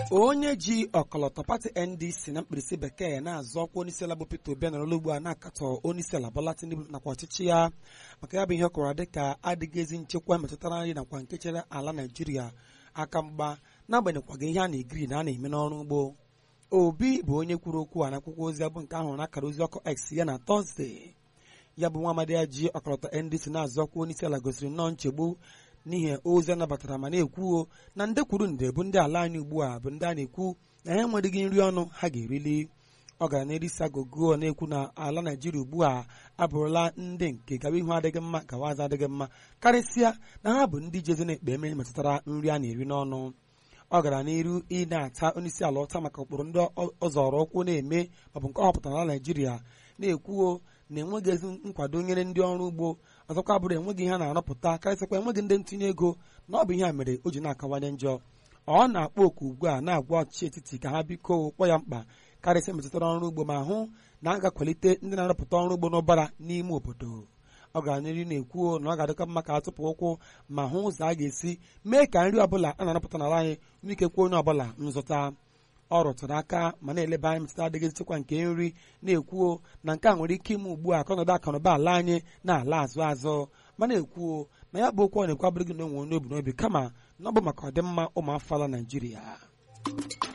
onye ji ọkọlọtọ pati NDC na mkpirisi bekee na-azọ ọkwa onyeisiala bụ Peter Obi nọrọla ugbu a na-akatọ onyeisiala Bola Tinubu nakwa ọchịchị ya maka ya bụ ihe ọ kọwara dịka adịghị ezi nchekwa metụtara nri nakwa nke chere ala Naịjirịa aka mgba n'agbanyeghị ihe a na-egiri na a na-eme n'ọrụ ugbo. Obi bụ onye kwuru okwu a n'akwụkwọ ozi abụ nke ahụ n'akara ozi ọkụ X ya na Tọzdee. Ya bụ nwa amadi ya ji ọkọlọtọ NDC na-azọ ọkwa onyeisiala gosiri nnọọ nchegbu n'ihi ozi a nabatara ma na-ekwuo na nde kwuru nde bụ ndị ala anyị ugbu a bụ ndị a na-ekwu na ha enweghị nri ọnụ ha ga-erili. Ọ gara n'erisi agogo na-ekwu na ala Naịjirịa ugbu a abụrụla ndị nke gawa ihu adịghị mma gawa azụ adịghị mma karịsịa na ha bụ ndị jezi na-ekpe eme metụtara nri a na-eri n'ọnụ. Ọ gara n'iru ị na-ata onyeisi ala ụta maka ụkpụrụ ndị ọzọrọ ụkwụ na-eme maọbụ nke ọ họpụtara na Naịjirịa na-ekwuo na enweghị ezi nkwado nyere ndị ọrụ ugbo, ọzọkwa bụrụ enweghị ihe a na-arụpụta karịsịkwa enweghị ndị ntinye ego na ọ bụ ihe a mere o ji na-akawanye njọ. Ọ na-akpọ oku ugbu a na-agwa ọchịchị etiti ka ha biko kpọ ya mkpa karịsịa metụtara ọrụ ugbo ma hụ na a ga-akwalite ndị na-arụpụta ọrụ ugbo n'ụbara n'ime obodo. Ọ gara n'iru na-ekwuo na ọ ga-adịkwa mma ka atụpụ ụkwụ ma hụ ụzọ a ga-esi mee ka nri ọbụla a na-arụpụta n'ala anyị nwee ike kwuo onye ọbụla nzụta. Ọ rụtụrụ aka ma na-eleba anya metụta adịghị nchekwa nke nri na-ekwuo na nke a nwere ike ime ugbu a ka ọnọdụ akụnụba ala anyị na-ala azụ azụ ma na-ekwuo na ya bụ okwu ọ na-ekwu abụrụghị na onwe onye obi n'obi kama na ọ bụ maka ọdịmma ụmụafọ ala Naịjirịa.